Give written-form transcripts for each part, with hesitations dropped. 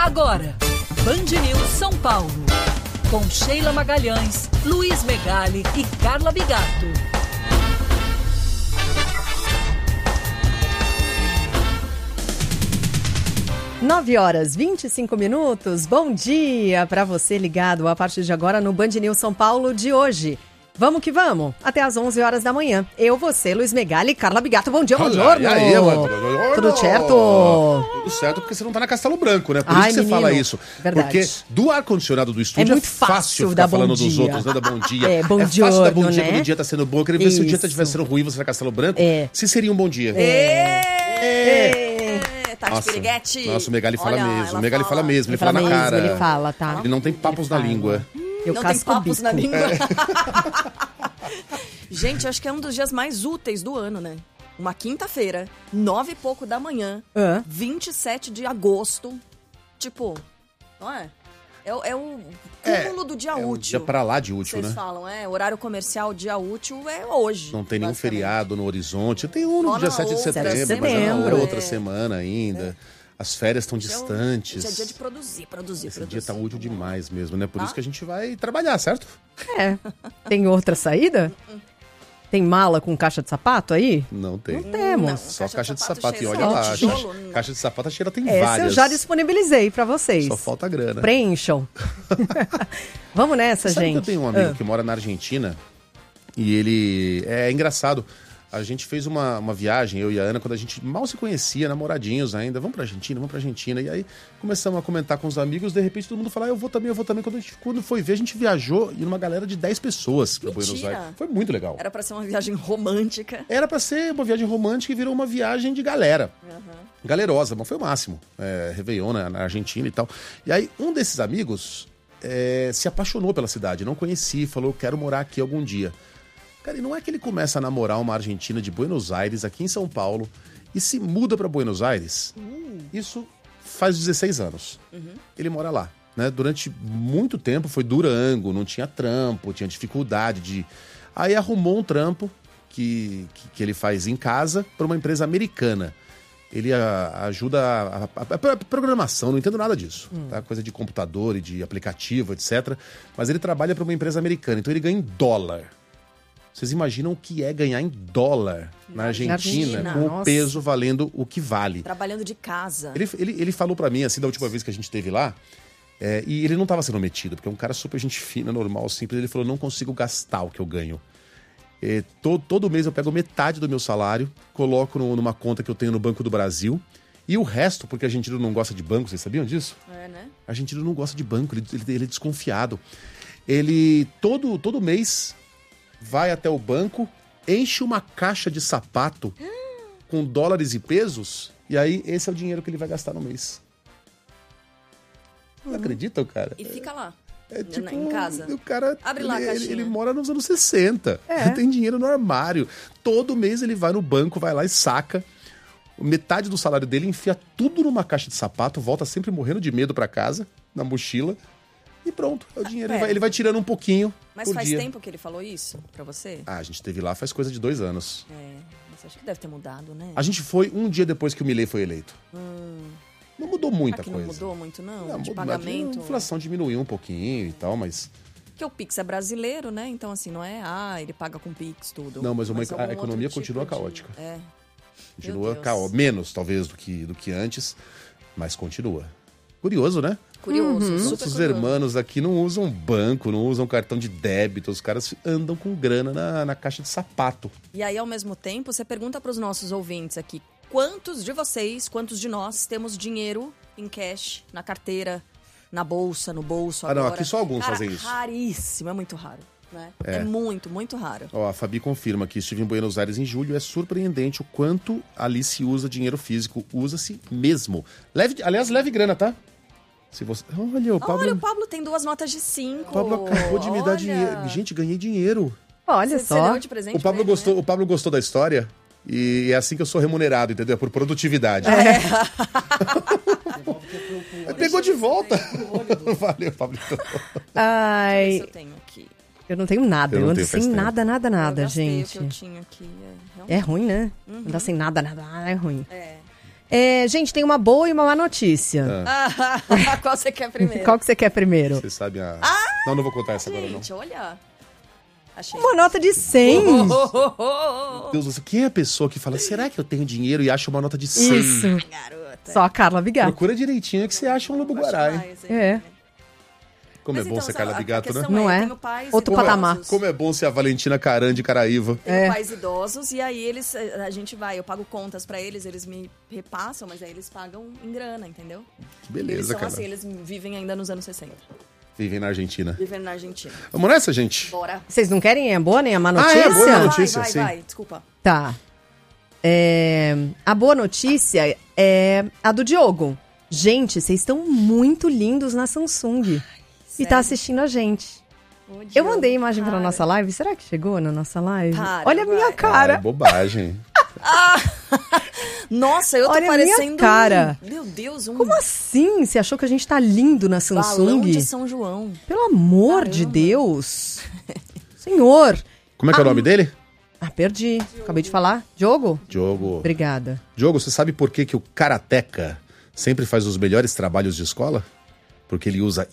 Agora, Band News São Paulo. Com Sheila Magalhães, Luiz Megali e Carla Bigato. 9h25. Bom dia para você ligado a partir de agora no Band News São Paulo de hoje. Vamos que vamos, até às 11h da manhã. Eu, você, Luiz Megali e Carla Bigato. Bom dia, bom giorno. E aí, mano? Tudo certo? Tudo certo, porque você não tá na Castelo Branco, né? Por isso que você fala isso. Verdade. Porque do ar-condicionado do estúdio muito fácil ficar dar bom falando dia. dos outros, né? Da bom dia. É, bom fácil dar bom dia né? quando o dia tá sendo bom. Eu queria ver se o dia estiver sendo ruim, você na Castelo Branco. Se seria um bom dia. Tati Piriguete. Nossa, o Megali fala mesmo. O Megali fala Ele mesmo, ele fala fala na mesmo, cara. ele fala, tá? Ele não tem papos na língua. Eu não tem papos na língua. Gente, eu acho que é um dos dias mais úteis do ano, né? Uma quinta-feira, 9 e pouco da manhã, 27 de agosto. Tipo, não é? É o cúmulo do dia útil. Um dia pra lá de útil, Vocês né? falam, horário comercial, dia útil é hoje. Não tem nenhum feriado no horizonte. Tem um no dia 7 de setembro, mas é na outra semana ainda. As férias estão distantes. Hoje é dia de produzir. Esse dia tá útil demais mesmo, né? Por isso que a gente vai trabalhar, certo? Tem outra saída? Tem mala com caixa de sapato aí? Não tem. Não temos. Não. Só caixa de sapato. E cheia, olha lá, tijolo, caixa de sapato a Sheila tem Essa várias. eu já disponibilizei pra vocês. Só falta grana. Preencham. Vamos nessa, Sabe gente. que eu tenho um amigo que mora na Argentina e ele... É engraçado. A gente fez uma viagem, eu e a Ana, quando a gente mal se conhecia, namoradinhos ainda. Vamos pra Argentina. E aí começamos a comentar com os amigos, de repente todo mundo fala, eu vou também. Quando foi ver, a gente viajou e uma galera de 10 pessoas pra Buenos Aires. Foi muito legal. Era pra ser uma viagem romântica. Era pra ser uma viagem romântica e virou uma viagem de galera. Galerosa, mas foi o máximo. Réveillon na Argentina e tal. E aí um desses amigos se apaixonou pela cidade, não conhecia, falou, quero morar aqui algum dia. Cara, e não é que ele começa a namorar uma argentina de Buenos Aires, aqui em São Paulo, e se muda pra Buenos Aires. Isso faz 16 anos. Ele mora lá, né? Durante muito tempo foi Durango, não tinha trampo, tinha dificuldade de... Aí arrumou um trampo que ele faz em casa para uma empresa americana. Ele ajuda a programação, não entendo nada disso. Tá? Coisa de computador e de aplicativo, etc. Mas ele trabalha para uma empresa americana, então ele ganha em dólar. Vocês imaginam o que é ganhar em dólar na Argentina, com o peso valendo o que vale? Trabalhando de casa. Ele falou pra mim, assim, da última vez que a gente esteve lá, e ele não tava sendo metido, porque é um cara super gente fina, normal, simples. Ele falou, não consigo gastar o que eu ganho. Todo mês eu pego metade do meu salário, coloco numa conta que eu tenho no Banco do Brasil, e o resto, porque a argentino não gosta de banco, vocês sabiam disso? Né? A argentino não gosta de banco, ele é desconfiado. Ele, todo mês... vai até o banco, enche uma caixa de sapato com dólares e pesos, e aí esse é o dinheiro que ele vai gastar no mês. Não acreditam, cara? E fica lá, tipo, em casa. O cara, abre lá a caixinha. Ele mora nos anos 60. Tem dinheiro no armário. Todo mês ele vai no banco, vai lá e saca. Metade do salário dele enfia tudo numa caixa de sapato, volta sempre morrendo de medo pra casa, na mochila. E pronto, é o dinheiro. Ele vai tirando um pouquinho. Mas por faz dia. tempo que ele falou isso pra você? A gente esteve lá faz coisa de 2 anos. Mas acho que deve ter mudado, né? A gente foi um dia depois que o Milei foi eleito. Não mudou muita Aqui coisa. não mudou muito, não? Não, de mudou, pagamento? A inflação diminuiu um pouquinho e tal, mas... Porque o Pix é brasileiro, né? Então, assim, não é... ele paga com Pix, tudo. Não, mas a economia continua caótica. Continua caótica. Menos, talvez, do que antes, mas continua. Curioso, né? Curioso, super Nossos curioso. irmãos aqui não usam banco, não usam cartão de débito. Os caras andam com grana na caixa de sapato. E aí, ao mesmo tempo, você pergunta para os nossos ouvintes aqui, quantos de vocês, quantos de nós temos dinheiro em cash, na carteira, na bolsa, no bolso agora? Não, aqui só alguns fazem isso. Raríssimo, é muito raro. Né? É muito, muito raro. Ó, a Fabi confirma que estive em Buenos Aires em julho. É surpreendente o quanto ali se usa dinheiro físico. Usa-se mesmo. Aliás, leve grana, tá? Se você... Olha, o Pablo tem 2 notas de 5. O Pablo acabou de me dar dinheiro. Gente, ganhei dinheiro. Olha Você só. deu de presente O Pablo pra ele, o Pablo gostou da história. E é assim que eu sou remunerado, entendeu? Por produtividade. Pegou de volta. Valeu, Pablo. Ai, Isso eu tenho aqui. eu não tenho nada. Eu não Eu ando tenho, sem faz tempo. nada, Eu gastei gente. o que eu tinha aqui. É ruim, né? Andar sem nada, é ruim. Gente, tem uma boa e uma má notícia. Qual você quer primeiro? Qual que você quer primeiro? Você sabe a... Não vou contar essa agora, não. Gente, olha. Achei. Uma nota de 100. Meu Deus do céu, quem é a pessoa que fala, será que eu tenho dinheiro e acha uma nota de 100? Isso. Garota. Só a Carla Bigato. Procura direitinho que você acha um lobo-guará, hein? É. Como Mas é bom então, ser Carla a Bigato, né? questão Não é? tenho pais Outro idosos. patamar. Como é bom ser a Valentina Caran de Caraíva. Tenho pais idosos e aí a gente vai, eu pago contas pra eles, eles me repassam, mas aí eles pagam em grana, entendeu? Que beleza, eles são cara. assim, eles vivem ainda nos anos 60. Vivem na Argentina. Vivem na Argentina. Vamos nessa, gente? Bora. Vocês não querem a boa nem a má notícia? é boa notícia, vai, sim. vai, desculpa. Tá. A boa notícia é a do Diogo. Gente, vocês estão muito lindos na Samsung. E tá assistindo a gente. Eu mandei imagem pra nossa live. Será que chegou na nossa live? Olha a minha É cara. bobagem. Nossa, eu tô Olha a minha parecendo... cara. Meu Deus, Como assim? Você achou que a gente tá lindo na Samsung? balão de São João. Pelo amor de Deus. Senhor. Como é que é o nome dele? Perdi. Acabei de falar. Diogo? Diogo. Obrigada. Diogo, você sabe por que o Karateka sempre faz os melhores trabalhos de escola? Porque ele usa...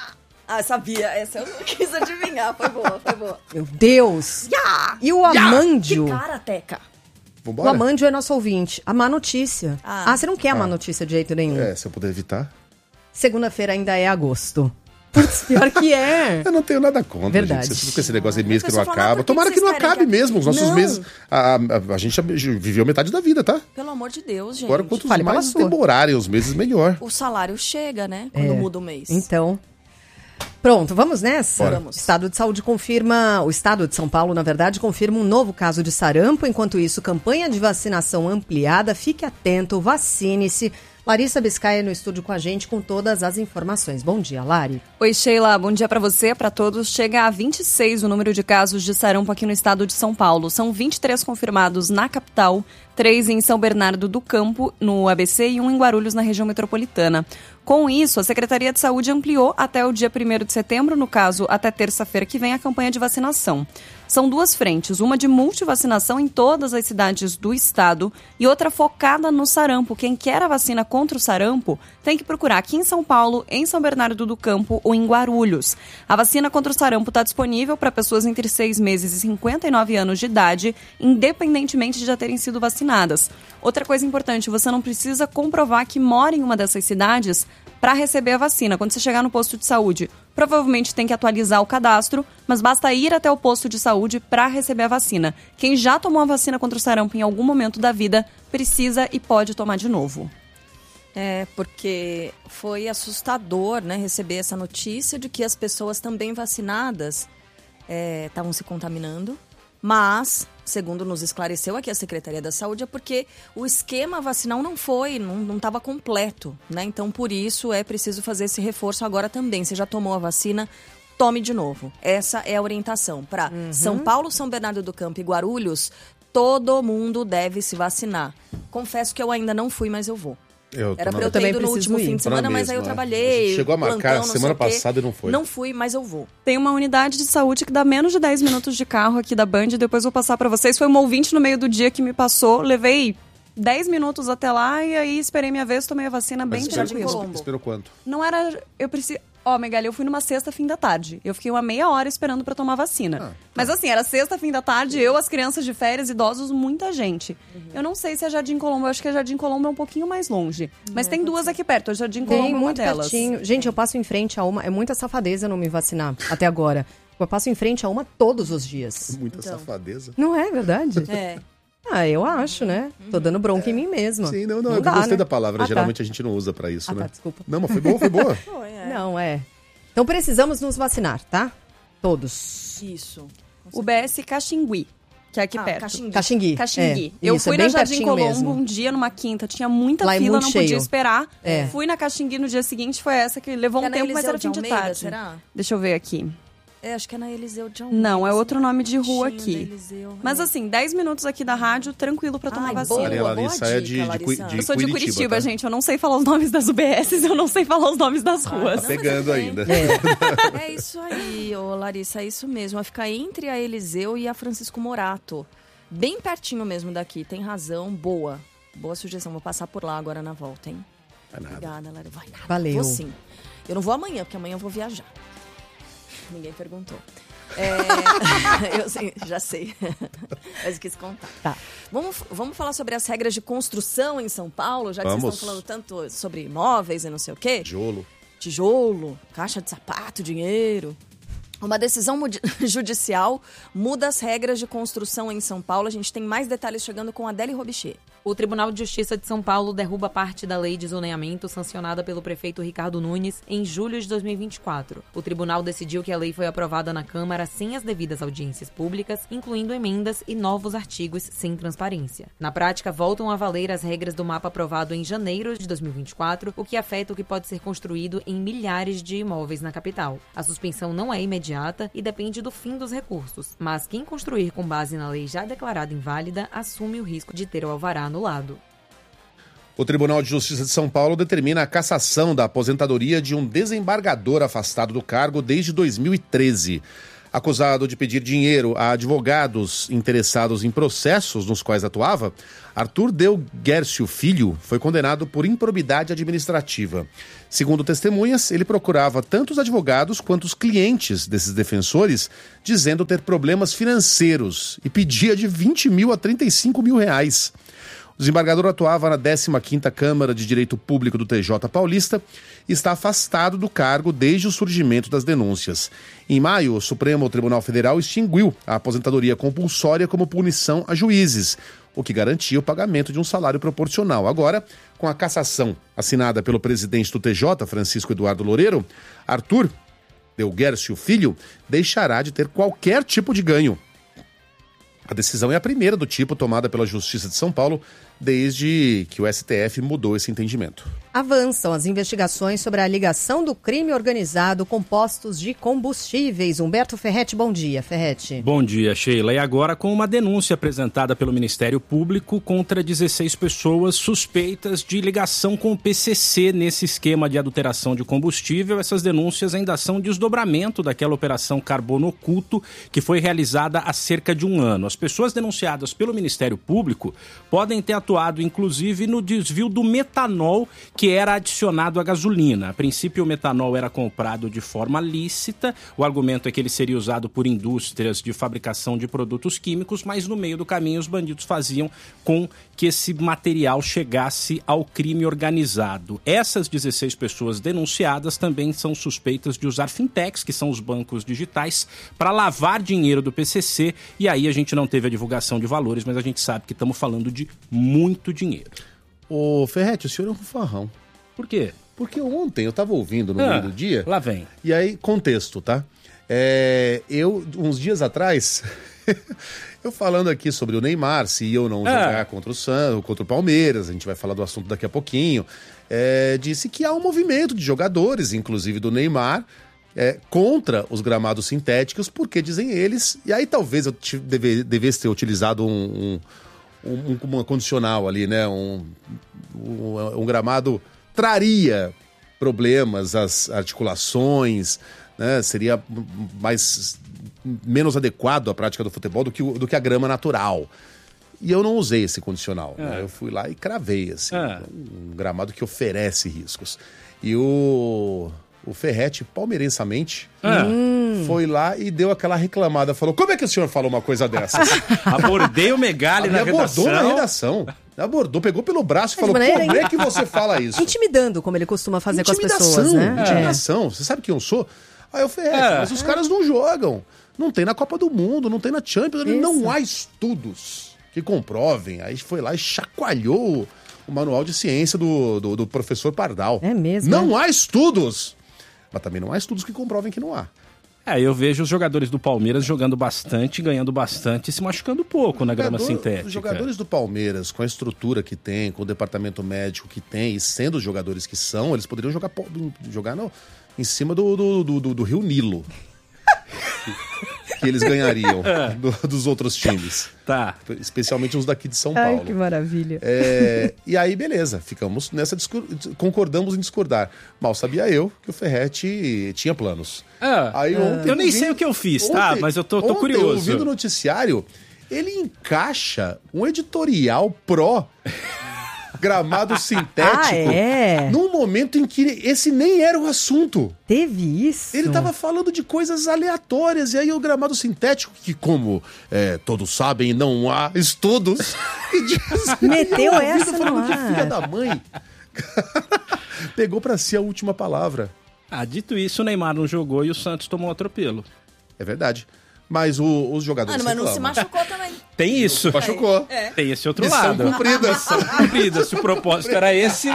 Sabia. Essa eu não quis adivinhar. Foi boa, foi boa. Meu Deus. E o Amândio? Que karateca. O Amândio é nosso ouvinte. A má notícia. Você não quer a má notícia de jeito nenhum. Se eu puder evitar. Segunda-feira ainda é agosto. Putz, pior que é. Eu não tenho nada contra, Verdade. gente. Você fica com esse negócio de mês que não Pessoal, acaba. por que Tomara que não vocês querem acabe que- mesmo. Os nossos Não. meses... A gente já viveu metade da vida, tá? Pelo amor de Deus, gente. Agora, quanto Fale pela mais sua. demorarem os meses, melhor. O salário chega, né? Quando muda o mês. Então, pronto, vamos nessa? Bora. O Estado de Saúde confirma, o Estado de São Paulo, na verdade, confirma um novo caso de sarampo. Enquanto isso, campanha de vacinação ampliada. Fique atento, vacine-se. Larissa Biscaia no estúdio com a gente com todas as informações. Bom dia, Lari. Oi, Sheila. Bom dia para você, para todos. Chega a 26 o número de casos de sarampo aqui no estado de São Paulo. São 23 confirmados na capital, 3 em São Bernardo do Campo, no ABC, e 1 em Guarulhos, na região metropolitana. Com isso, a Secretaria de Saúde ampliou até o dia 1º de setembro, no caso, até terça-feira que vem, a campanha de vacinação. São duas frentes, uma de multivacinação em todas as cidades do estado e outra focada no sarampo. Quem quer a vacina contra o sarampo tem que procurar aqui em São Paulo, em São Bernardo do Campo ou em Guarulhos. A vacina contra o sarampo está disponível para pessoas entre 6 meses e 59 anos de idade, independentemente de já terem sido vacinadas. Outra coisa importante, você não precisa comprovar que mora em uma dessas cidades para receber a vacina. Quando você chegar no posto de saúde, provavelmente tem que atualizar o cadastro, mas basta ir até o posto de saúde para receber a vacina. Quem já tomou a vacina contra o sarampo em algum momento da vida precisa e pode tomar de novo. Porque foi assustador, né, receber essa notícia de que as pessoas também vacinadas estavam se contaminando. Mas, segundo nos esclareceu aqui a Secretaria da Saúde, é porque o esquema vacinal não estava completo, né? Então, por isso, é preciso fazer esse reforço agora também. Você já tomou a vacina, tome de novo. Essa é a orientação. Para São Paulo, São Bernardo do Campo e Guarulhos, todo mundo deve se vacinar. Confesso que eu ainda não fui, mas eu vou. Era pra eu ter ido no último fim de semana, mas aí eu trabalhei. A gente chegou a marcar semana passada e não foi. Não fui, mas eu vou. Tem uma unidade de saúde que dá menos de 10 minutos de carro aqui da Band, depois vou passar pra vocês. Foi um ouvinte no meio do dia que me passou, levei 10 minutos até lá e aí esperei minha vez, tomei a vacina bem tranquilo. Esperou quanto? Não era... Eu preciso... Megali, eu fui numa sexta, fim da tarde. Eu fiquei uma meia hora esperando pra tomar vacina. Mas assim, era sexta, fim da tarde, eu, as crianças de férias, idosos, muita gente. Eu não sei se é Jardim Colombo, eu acho que a Jardim Colombo é um pouquinho mais longe. Mas tem duas aqui perto, a Jardim Colombo é uma muito delas. pertinho. Gente, eu passo em frente a uma... É muita safadeza não me vacinar até agora. Eu passo em frente a uma todos os dias. Muita safadeza. Não é verdade? É. Eu acho, né? Tô dando bronca em mim mesma. Sim, não, dá, eu gostei né? da palavra. Tá. Geralmente a gente não usa pra isso, né? Tá, desculpa. Não, mas foi boa, foi boa. Não, Então precisamos nos vacinar, tá? Todos. Isso. O BS Caxingui, que é aqui perto. Caxingui. Eu Isso, fui é bem na Jardim pertinho Colombo mesmo. um dia, numa quinta, tinha muita Lá é fila, muito não cheio. podia esperar. É. Fui na Caxingui no dia seguinte, foi essa que levou um tempo, mas era fim de tarde. Será? Deixa eu ver aqui. Acho que é na Eliseu de Almeida. Não, é outro nome de rua Pertinho aqui. da Eliseu, Mas assim, 10 minutos aqui da rádio, tranquilo pra tomar vacina. boa. Maria Larissa boa é dica, Larissa. Eu sou de Curitiba, tá? gente. Eu não sei falar os nomes das UBSs, eu não sei falar os nomes das ruas. Tá pegando ainda. É isso aí, ô Larissa, é isso mesmo. Vai ficar entre a Eliseu e a Francisco Morato. Bem pertinho mesmo daqui, tem razão, boa. Boa sugestão, vou passar por lá agora na volta, hein? Vai nada. Obrigada, Lara. Vai nada. Valeu. Vou sim. Eu não vou amanhã, porque amanhã eu vou viajar. Ninguém perguntou. Eu sei, já sei. Mas quis contar. Tá. Vamos falar sobre as regras de construção em São Paulo, já que Vamos. vocês estão falando tanto sobre imóveis e não sei o quê. Tijolo, caixa de sapato, dinheiro. Uma decisão judicial muda as regras de construção em São Paulo. A gente tem mais detalhes chegando com a Adele Robichê. O Tribunal de Justiça de São Paulo derruba parte da lei de zoneamento sancionada pelo prefeito Ricardo Nunes em julho de 2024. O tribunal decidiu que a lei foi aprovada na Câmara sem as devidas audiências públicas, incluindo emendas e novos artigos sem transparência. Na prática, voltam a valer as regras do mapa aprovado em janeiro de 2024, o que afeta o que pode ser construído em milhares de imóveis na capital. A suspensão não é imediata e depende do fim dos recursos, mas quem construir com base na lei já declarada inválida assume o risco de ter o alvará anulado. O Tribunal de Justiça de São Paulo determina a cassação da aposentadoria de um desembargador afastado do cargo desde 2013. Acusado de pedir dinheiro a advogados interessados em processos nos quais atuava, Arthur Delguercio Filho foi condenado por improbidade administrativa. Segundo testemunhas, ele procurava tanto os advogados quanto os clientes desses defensores, dizendo ter problemas financeiros e pedia de 20 mil a 35 mil reais. O desembargador atuava na 15ª Câmara de Direito Público do TJ Paulista e está afastado do cargo desde o surgimento das denúncias. Em maio, o Supremo Tribunal Federal extinguiu a aposentadoria compulsória como punição a juízes, o que garantia o pagamento de um salário proporcional. Agora, com a cassação assinada pelo presidente do TJ, Francisco Eduardo Loureiro, Arthur Delguercio Filho deixará de ter qualquer tipo de ganho. A decisão é a primeira do tipo tomada pela Justiça de São Paulo desde que o STF mudou esse entendimento. Avançam as investigações sobre a ligação do crime organizado com postos de combustíveis. Humberto Ferretti, bom dia. Ferretti. Bom dia, Sheila. E agora com uma denúncia apresentada pelo Ministério Público contra 16 pessoas suspeitas de ligação com o PCC nesse esquema de adulteração de combustível. Essas denúncias ainda são desdobramento daquela operação Carbono Oculto que foi realizada há cerca de um ano. As pessoas denunciadas pelo Ministério Público podem ter atuado, inclusive, no desvio do metanol que era adicionado à gasolina. A princípio, o metanol era comprado de forma lícita. O argumento é que ele seria usado por indústrias de fabricação de produtos químicos, mas no meio do caminho os bandidos faziam com que esse material chegasse ao crime organizado. Essas 16 pessoas denunciadas também são suspeitas de usar fintechs, que são os bancos digitais, para lavar dinheiro do PCC, e aí a gente não teve a divulgação de valores, mas a gente sabe que estamos falando de muito dinheiro. Ô, Ferretti, o senhor é um fanfarrão. Por quê? Porque ontem eu estava ouvindo no meio do dia... Lá vem. E aí, contexto, tá? Eu, uns dias atrás, eu falando aqui sobre o Neymar, se eu não jogar contra o Santos, contra o Palmeiras, a gente vai falar do assunto daqui a pouquinho, disse que há um movimento de jogadores, inclusive do Neymar, contra os gramados sintéticos, porque dizem eles... E aí talvez eu devesse ter utilizado uma condicional ali, né? Um gramado traria problemas às articulações, né? Seria menos adequado à prática do futebol do que a grama natural. E eu não usei esse condicional. Né? Eu fui lá e cravei, assim, um gramado que oferece riscos. E o Ferretti, palmeirensamente, foi lá e deu aquela reclamada. Falou, como é que o senhor falou uma coisa dessas? Abordei o Megali na redação. Abordou na redação. Abordou, pegou pelo braço e falou, como é que você fala isso? Intimidando, como ele costuma fazer com as pessoas, né? Intimidação. Você sabe quem eu sou? Aí eu falei, mas os caras não jogam. Não tem na Copa do Mundo, não tem na Champions. Não há estudos que comprovem. Aí foi lá e chacoalhou o manual de ciência do professor Pardal. É mesmo? Não há estudos. Mas também não há estudos que comprovem que não há. Eu vejo os jogadores do Palmeiras jogando bastante, ganhando bastante e se machucando pouco na grama sintética. Os jogadores do Palmeiras, com a estrutura que tem, com o departamento médico que tem, e sendo os jogadores que são, eles poderiam jogar em cima do Rio Nilo. Que eles ganhariam dos outros times. Tá. Especialmente os daqui de São Paulo. Ai, que maravilha. E aí, beleza, ficamos nessa concordamos em discordar. Mal sabia eu que o Ferretti tinha planos. Aí ontem, eu nem sei o que eu fiz, tá? Mas eu tô curioso. Ouvindo o noticiário, ele encaixa um editorial Gramado sintético. Num momento em que esse nem era o assunto. Teve isso? Ele tava falando de coisas aleatórias. E aí o gramado sintético, que como todos sabem, não há estudos. Meteu essa no ar. De filha da mãe. Pegou pra si a última palavra. Dito isso, o Neymar não jogou e o Santos tomou um atropelo. É verdade. Mas os jogadores mas não se machucou também. Tem isso. Machucou. Tem esse outro lado. Missão cumprida. Se o propósito era esse...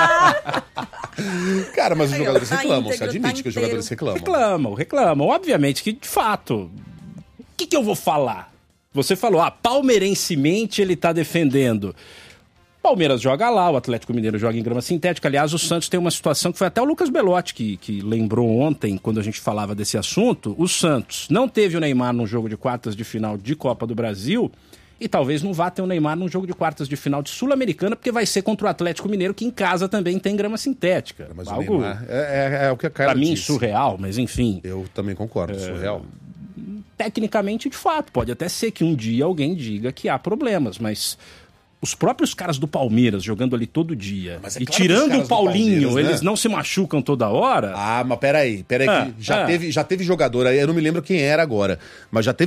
Cara, mas os jogadores reclamam. Você admite que os jogadores reclamam. Reclamam. Obviamente que, de fato... O que eu vou falar? Você falou, palmeirensemente ele tá defendendo... Palmeiras joga lá, o Atlético Mineiro joga em grama sintética. Aliás, o Santos tem uma situação que foi até o Lucas Belotti que lembrou ontem, quando a gente falava desse assunto. O Santos não teve o Neymar num jogo de quartas de final de Copa do Brasil e talvez não vá ter o Neymar num jogo de quartas de final de Sul-Americana, porque vai ser contra o Atlético Mineiro, que em casa também tem grama sintética. Mas algo, o Neymar é o que a Carla pra mim, disse. Surreal, mas enfim. Eu também concordo, surreal. Tecnicamente, de fato, pode até ser que um dia alguém diga que há problemas, mas... Os próprios caras do Palmeiras jogando ali todo dia. E tirando o Paulinho, eles não se machucam toda hora? Mas peraí que já teve jogador aí, eu não me lembro quem era agora, mas já teve